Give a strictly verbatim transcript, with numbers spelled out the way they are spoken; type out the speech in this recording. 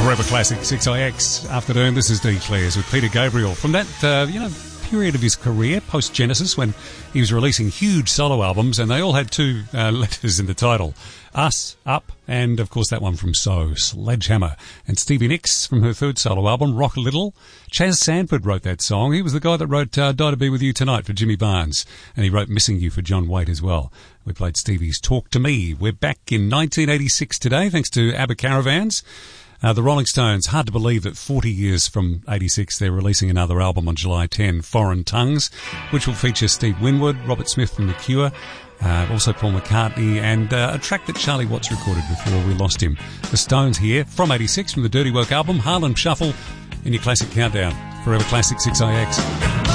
Forever Classic six I X afternoon. This is Dean Clares with Peter Gabriel. From that, uh, you know, period of his career, post-Genesis, when he was releasing huge solo albums, and they all had two uh, letters in the title. Us, Up, and of course that one from So, Sledgehammer. And Stevie Nicks from her third solo album, Rock a Little. Chas Sanford wrote that song. He was the guy that wrote uh, Die to Be With You Tonight for Jimmy Barnes. And he wrote Missing You for John Waite as well. We played Stevie's Talk to Me. We're back in nineteen eighty-six today, thanks to ABBA Caravans. Uh, the Rolling Stones, hard to believe that forty years from eighty-six, they're releasing another album on July tenth, Foreign Tongues, which will feature Steve Winwood, Robert Smith from The Cure, uh, also Paul McCartney, and uh, a track that Charlie Watts recorded before we lost him. The Stones here, from eighty-six, from the Dirty Work album, Harlem Shuffle, in your Classic Countdown. Forever Classic six I X.